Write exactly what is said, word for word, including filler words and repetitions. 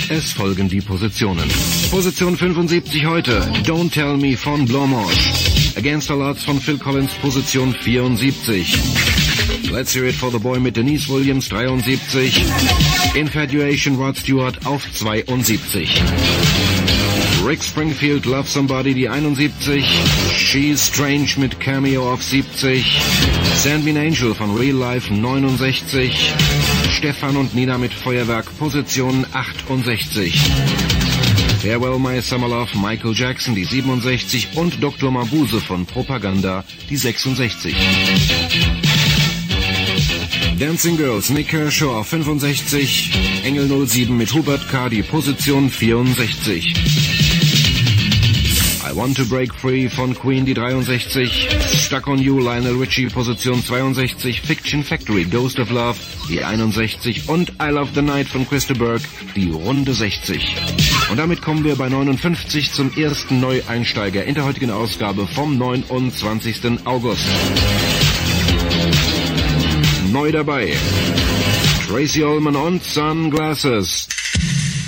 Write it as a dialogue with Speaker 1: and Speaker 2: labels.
Speaker 1: Es folgen die Positionen. Position fünfundsiebzig heute, Don't Tell Me von Blanche. Against All Odds von Phil Collins, Position vierundsiebzig. Let's Hear It for the Boy mit Denise Williams, dreiundsiebzig. Infatuation, Rod Stewart auf zweiundsiebzig. Rick Springfield, Love Somebody, die einundsiebzig. She's Strange mit Cameo auf siebzig. Send Me an Angel von Real Life, neunundsechzig. Stefan und Nina mit Feuerwerk, Position achtundsechzig. Farewell My Summer Love, Michael Jackson, die siebenundsechzig. Und Doktor Mabuse von Propaganda, die sechsundsechzig. Dancing Girls, Nick Kershaw auf fünfundsechzig. Engel null sieben mit Hubert K., die Position vierundsechzig. I Want to Break Free von Queen, die dreiundsechzig. Stuck on You, Lionel Richie, Position zweiundsechzig. Fiction Factory, Ghost of Love, die einundsechzig. Und I Love the Night von Christa Burke, die runde sechzig. Und damit kommen wir bei neunundfünfzig zum ersten Neueinsteiger in der heutigen Ausgabe vom neunundzwanzigsten August. Neu dabei, Tracy Ullman und Sunglasses.